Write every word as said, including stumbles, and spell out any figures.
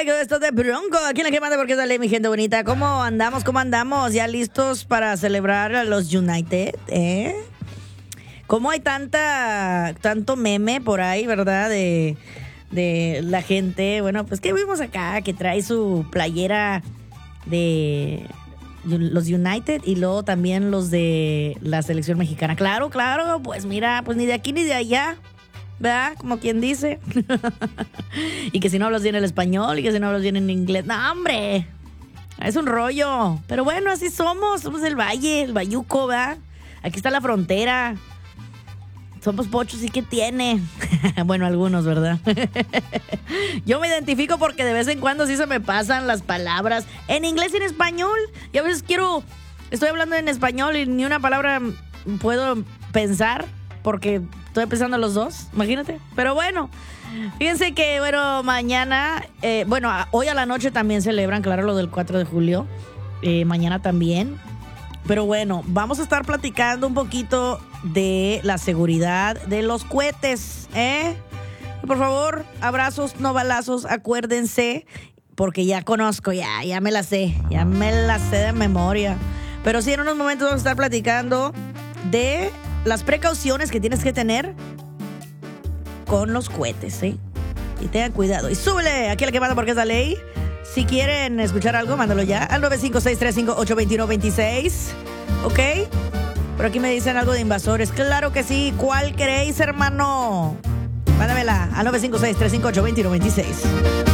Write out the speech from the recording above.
me quedó esto de Bronco? ¿A quién le manda? Porque dale, mi gente bonita. ¿Cómo andamos? ¿Cómo andamos? ¿Ya listos para celebrar a los United? ¿Eh? ¿Cómo hay tanta tanto meme por ahí, verdad? De, de la gente. Bueno, pues que vimos acá que trae su playera de los United y luego también los de la selección mexicana. Claro, claro, pues mira, pues ni de aquí ni de allá, ¿verdad? Como quien dice. Y que si no hablas bien el español y que si no hablas bien en inglés. ¡No, hombre! Es un rollo. Pero bueno, así somos. Somos el valle, el bayuco, ¿verdad? Aquí está la frontera. Somos pochos y ¿qué tiene? Bueno, algunos, ¿verdad? Yo me identifico porque de vez en cuando sí se me pasan las palabras en inglés y en español. Y a veces quiero... Estoy hablando en español y ni una palabra puedo pensar porque estoy pensando los dos. Imagínate. Pero bueno, fíjense que, bueno, mañana... Eh, bueno, hoy a la noche también celebran, claro, lo del cuatro de julio. Eh, mañana también. Pero bueno, vamos a estar platicando un poquito de la seguridad de los cohetes, ¿eh? Por favor, abrazos, no balazos, acuérdense, porque ya conozco, ya, ya me la sé, ya me la sé de memoria. Pero sí, en unos momentos vamos a estar platicando de las precauciones que tienes que tener con los cohetes, ¿eh? Y tengan cuidado. Y súbele, aquí el que manda porque es la ley. Si quieren escuchar algo, mándalo ya al nueve cinco seis, tres cinco ocho, dos uno dos seis. ¿Ok? Por aquí me dicen algo de invasores. Claro que sí. ¿Cuál queréis, hermano? Mándamela al nueve cinco seis, tres cinco ocho, dos uno dos seis.